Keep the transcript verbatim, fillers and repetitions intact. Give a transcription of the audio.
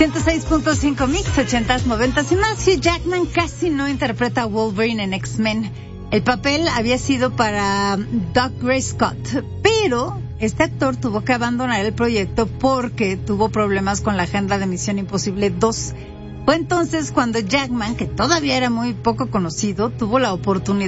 ciento seis punto cinco Mix, ochentas, noventas y más. Hugh Jackman casi no interpreta a Wolverine en X-Men. El papel había sido para Doug Gray Scott, pero este actor tuvo que abandonar el proyecto porque tuvo problemas con la agenda de Misión Imposible dos. Fue entonces cuando Jackman, que todavía era muy poco conocido, tuvo la oportunidad